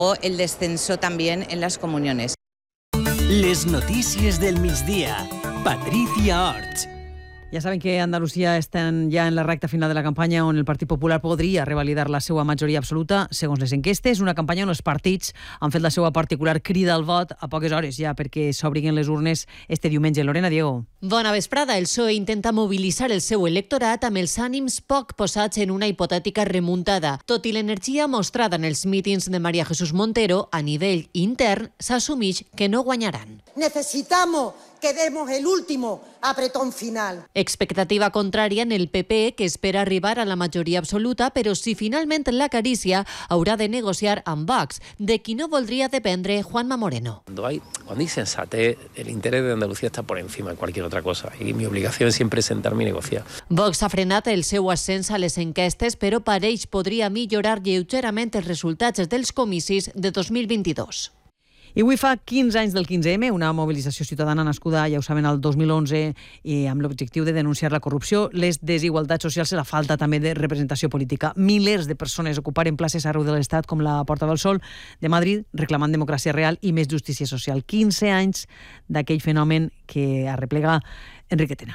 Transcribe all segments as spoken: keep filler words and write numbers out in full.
o el descenso también en las comuniones. Les notícies del migdia. Patricia Orts. Ja saben que Andalusia està ja en la recta final de la campanya on el Partit Popular podria revalidar la seva majoria absoluta, segons les enquestes. Una campanya on els partits han fet la seva particular crida al vot a poques hores ja perquè s'obriguin les urnes este diumenge. Lorena, Diego. Bona vesprada. El P S O E intenta mobilitzar el seu electorat amb els ànims poc posats en una hipotètica remuntada. Tot i l'energia mostrada en els mítings de María Jesús Montero, a nivell intern s'assumeix que no guanyaran. Necesitamos que demos el último apretón final. Expectativa contraria en el P P, que espera arribar a la majoria absoluta, però si finalment l'acaricia haurà de negociar amb Vox, de qui no voldria dependre Juanma Moreno. Cuando hay, cuando hay sensatez, el interés de Andalucía está por encima de cualquier otra cosa y mi obligación siempre es sentarme y negociar. Vox ha frenat el seu ascens a les enquestes, però pareix podria millorar lleugerament els resultats dels comicis de dos mil vint-i-dos. I avui fa quinze anys del quinze eme, una mobilització ciutadana nascuda, ja ho saben, el dos mil onze, i amb l'objectiu de denunciar la corrupció, les desigualtats socials i la falta també de representació política. Milers de persones ocuparen places arreu de l'Estat, com la Porta del Sol de Madrid, reclamant democràcia real i més justícia social. quinze anys d'aquell fenomen que arreplega Enrique Tena.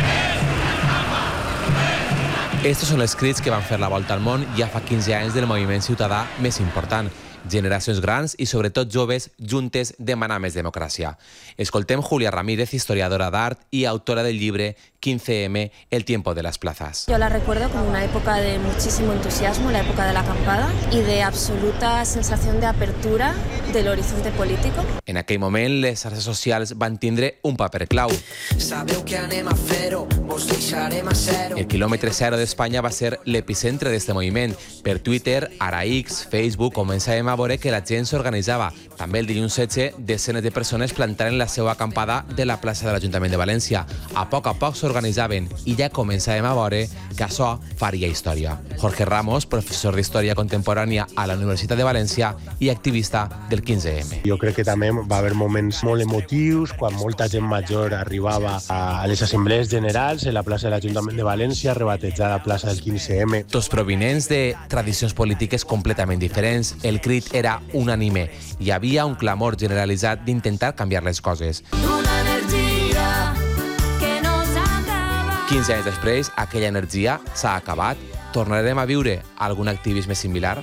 Estos són els crits que van fer la volta al món ja fa quinze anys del moviment ciutadà més important. Generacions grans i sobretot joves juntes demanar més democràcia. Escoltem Julia Ramírez, historiadora d'art i autora del llibre quince eme, el tiempo de las plazas. Yo la recuerdo como una época de muchísimo entusiasmo, la época de la acampada, y de absoluta sensación de apertura del horizonte político. En aquell moment, les xarxes socials van tindre un paper clau. Sabeu que anem a fer-ho, vos deixarem a zero. El quilòmetre zero d'Espanya va ser l'epicentre d'aquest moviment. Per Twitter, ara X, Facebook, començàvem a veure que la gent s'organitzava. També el dilluns setze, desenes de persones plantaren la seva acampada de la plaça de l'Ajuntament de València. A poc a poc s'organitzaven i ja començàvem a veure que això faria història. Jorge Ramos, professor d'Història Contemporània a la Universitat de València i activista del quinze eme. Jo crec que també va haver moments molt emotius quan molta gent major arribava a les assemblees generals en la plaça de l'Ajuntament de València, rebatejada plaça del quinze eme. Tots provinents de tradicions polítiques completament diferents, el crit era unànime. Hi havia un clamor generalitzat d'intentar canviar les coses. Una energia que nos acaba. quinze anys després, aquella energia s'ha acabat. Tornarem a viure algun activisme similar?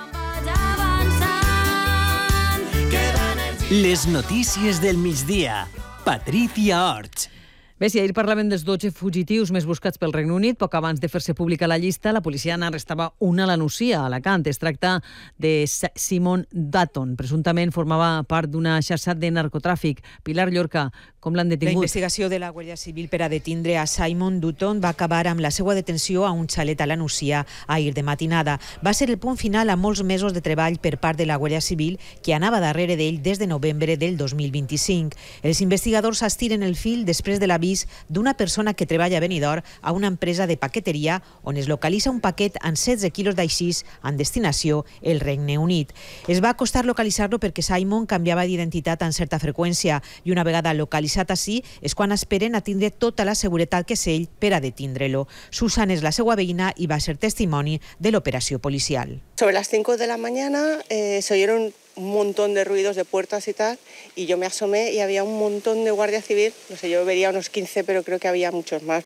Les notícies del migdia. Patricia Orts. Bé, si ahir parlaven dels dotze fugitius més buscats pel Regne Unit, poc abans de fer-se pública la llista, la policia n'arrestava una a la Nucia, a Alacant. Es tracta de Simon Dutton. Presumptament formava part d'una xarxa de narcotràfic. Pilar Llorca, com l'han detingut? La investigació de la Guàrdia Civil per a detindre a Simon Dutton va acabar amb la seva detenció a un xalet a la Nucia ahir de matinada. Va ser el punt final a molts mesos de treball per part de la Guàrdia Civil, que anava darrere d'ell des de novembre del dos mil vint-i-cinc. Els investigadors estiren el fil després de l'avís d'una persona que treballa a Benidorm a una empresa de paqueteria on es localitza un paquet amb setze quilos d'aixís en destinació el Regne Unit. Es va costar localitzar-lo perquè Simon canviava d'identitat amb certa freqüència i una vegada localitzat així és quan esperen a tindre tota la seguretat que és ell per a detindre-lo. Susan és la seva veïna i va ser testimoni de l'operació policial. Sobre las cinco de la mañana eh, se oyeron un montón de ruidos de puertas y tal, y yo me asomé y había un montón de guardia civil, no sé, yo vería unos quince, pero creo que había muchos más.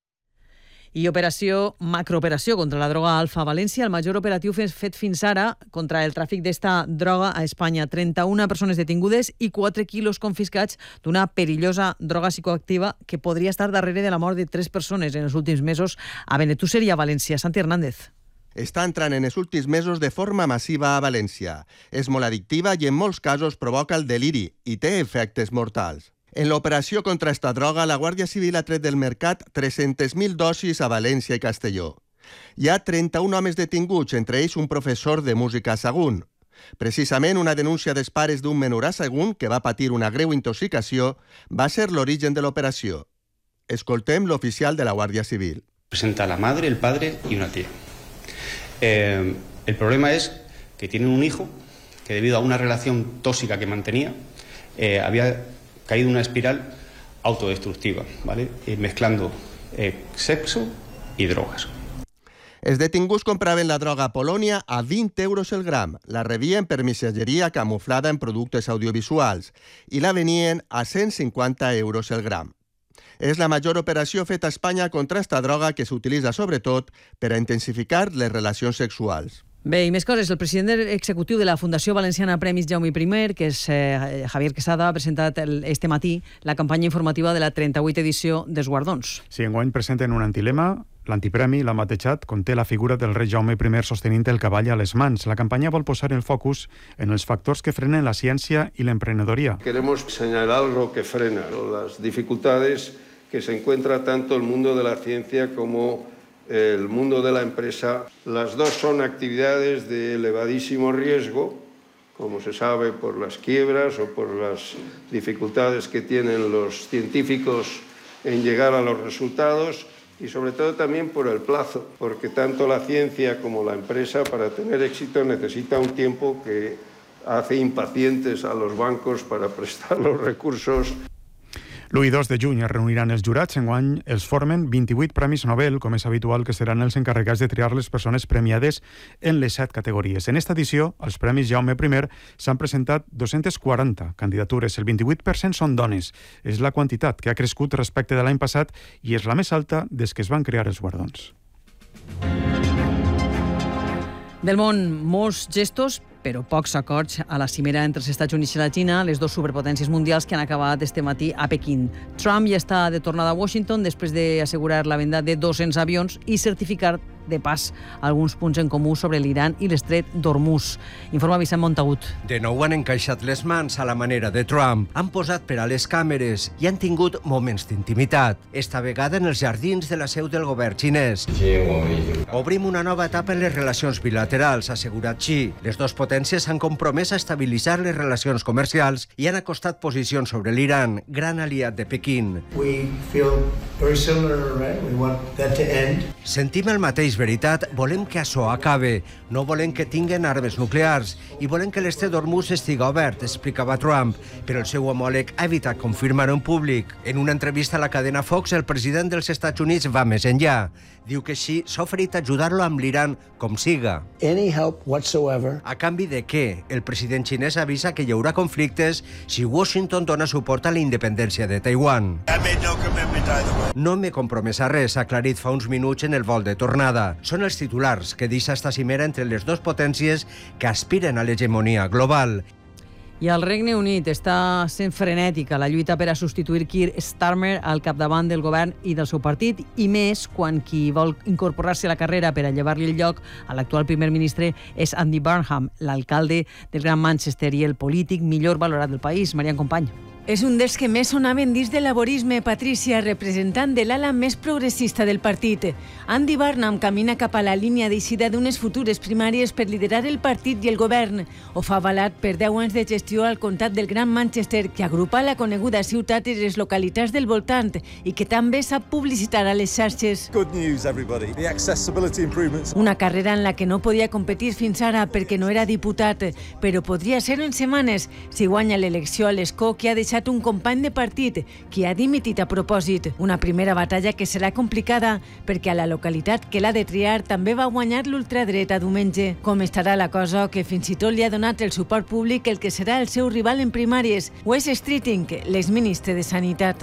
I operació, macrooperació contra la droga Alfa a València, el major operatiu fet fins ara contra el tràfic d'esta droga a Espanya. trenta-una persones detingudes i quatre quilos confiscats d'una perillosa droga psicoactiva que podria estar darrere de la mort de tres persones en els últims mesos a Benetússer i a València. Santi Hernández. Està entrant en els últims mesos de forma massiva a València. És molt addictiva i en molts casos provoca el deliri i té efectes mortals. En l'operació contra esta droga, la Guàrdia Civil ha tret del mercat tres-centes mil dosis a València i Castelló. Hi ha trenta-un homes detinguts, entre ells un professor de música a Sagunt. Precisament una denúncia dels pares d'un menor a Sagunt que va patir una greu intoxicació va ser l'origen de l'operació. Escoltem l'oficial de la Guàrdia Civil. Presenta la madre, el padre y una tía. Eh, el problema es que tienen un hijo que debido a una relación tóxica que mantenía eh, había caído en una espiral autodestructiva, ¿vale? Eh, mezclando eh, sexo y drogas. Els detinguts compraven la droga a Polònia a vint euros el gram, la rebien per missatgeria camuflada en productes audiovisuals i la venien a cent cinquanta euros el gram. És la major operació feta a Espanya contra esta droga que s'utilitza sobretot per a intensificar les relacions sexuals. Bé, i més coses. El president executiu de la Fundació Valenciana Premis Jaume I, que és eh, Javier Quesada, ha presentat el, este matí la campanya informativa de la trenta-vuitena edició dels Guardons. Sí, enguany presenten un antilema. L'antipremi, l'ha batejat, conté la figura del rei Jaume I sostenint el cavall a les mans. La campanya vol posar el focus en els factors que frenen la ciència i l'emprenedoria. Queremos señalar algo que frena, ¿no? Las dificultades que se encuentra tanto el mundo de la ciencia como el mundo de la empresa. Las dos son actividades de elevadísimo riesgo, como se sabe por las quiebras o por las dificultades que tienen los científicos en llegar a los resultados y sobre todo también por el plazo, porque tanto la ciencia como la empresa para tener éxito necesita un tiempo que hace impacientes a los bancos para prestar los recursos. L'u i dos de juny es reuniran els jurats. Enguany els formen vint-i-vuit premis Nobel, com és habitual, que seran els encarregats de triar les persones premiades en les set categories. En esta edició, als Premis Jaume I s'han presentat dos-centes quaranta candidatures. El vint-i-vuit per cent són dones. És la quantitat que ha crescut respecte de l'any passat i és la més alta des que es van crear els guardons. Del món, molts gestos, però pocs acords a la cimera entre els Estats Units i la Xina, les dues superpotències mundials que han acabat este matí a Pequín. Trump ja està de tornada a Washington després d'assegurar la venda de dos-cents avions i certificar de pas alguns punts en comú sobre l'Iran i l'estret d'Hormuz. Informa Vicent Montagut. De nou han encaixat les mans a la manera de Trump, han posat per a les càmeres i han tingut moments d'intimitat, esta vegada en els jardins de la seu del govern xinès. Obrim una nova etapa en les relacions bilaterals, ha assegurat Xi. Les dues potències s'han compromès a estabilitzar les relacions comercials i han acostat posicions sobre l'Iran, gran aliat de Pequín. Sentim el mateix, veritat, volem que això acabe. No volem que tinguen armes nuclears i volem que l'estret d'Hormuz estigui obert, explicava Trump, però el seu homòleg ha evitat confirmar-ho en públic. En una entrevista a la cadena Fox, el president dels Estats Units va més enllà. Diu que Xi s'ha oferit ajudar-lo amb l'Iran com siga. Any help whatsoever. A canvi de què? El president xinès avisa que hi haurà conflictes si Washington dona suport a la independència de Taiwan. No m'he compromès a res, ha aclarit fa uns minuts en el vol de tornada. Són els titulars que deixa esta cimera entre les dues potències que aspiren a l'hegemonia global. I al Regne Unit està sent frenètica la lluita per a substituir Keir Starmer al capdavant del govern i del seu partit, i més quan qui vol incorporar-se a la carrera per a llevar-li el lloc a l'actual primer ministre és Andy Burnham, l'alcalde del Gran Manchester i el polític millor valorat del país. Marian Company. És un dels que més sonaven dins de laborisme, Patricia, representant de l'ala més progressista del partit. Andy Burnham camina cap a la línia d'eixida d'unes futures primàries per liderar el partit i el govern. Ho fa avalat per deu anys de gestió al comtat del Gran Manchester, que agrupa la coneguda ciutat i les localitats del voltant i que també sap publicitar a les xarxes. Good news, everybody. The accessibility improvements. Una carrera en la que no podia competir fins ara perquè no era diputat, però podria ser en setmanes si guanya l'elecció a l'escó que ha deixat un company de partit que ha dimitit a propòsit. Una primera batalla que serà complicada perquè a la localitat que l'ha de triar també va guanyar l'ultradreta diumenge. Com estarà la cosa que fins i tot li ha donat el suport públic el que serà el seu rival en primàries, Wes Streeting, l'exministre de Sanitat.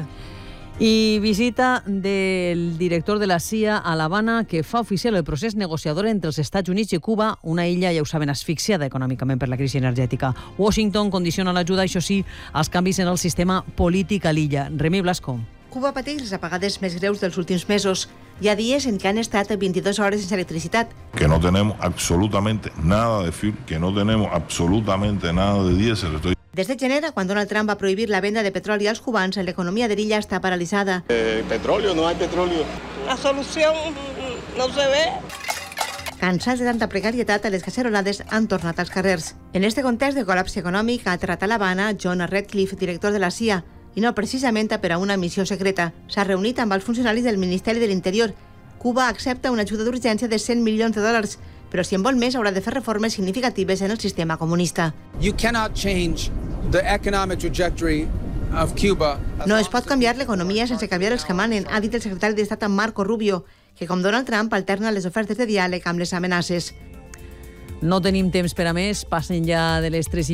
I visita del director de la C I A a l'Havana, que fa oficial el procés negociador entre els Estats Units i Cuba, una illa, ja ho saben, asfixiada econòmicament per la crisi energètica. Washington condiciona l'ajuda, això sí, als canvis en el sistema polític a l'illa. Remi Blasco. Cuba pateix les apagades més greus dels últims mesos. Hi ha dies en què han estat vint-i-dues hores sense electricitat. Que no tenemos absolutamente nada de fuel, que no tenemos absolutamente nada de diésel. Estoy... Des de gener, quan Donald Trump va prohibir la venda de petroli als cubans, l'economia de l'illa està paralitzada. Eh, petróleo, no hay petróleo. La solución no se ve. Cansats de tanta precarietat, les cacerolades han tornat als carrers. En este context de col·lapse econòmic ha aterrat a l'Havana John Radcliffe, director de la C I A, i no precisament per a una missió secreta. S'ha reunit amb els funcionaris del Ministeri de l'Interior. Cuba accepta una ajuda d'urgència de cent milions de dòlars, però si en vol més haurà de fer reformes significatives en el sistema comunista. You cannot change the economic trajectory of Cuba. No es pot canviar l'economia sense canviar els que manen, ha dit el secretari d'Estat Marco Rubio, que com Donald Trump alterna les ofertes de diàleg amb les amenaces. No tenim temps per a més, passen ja de les tres i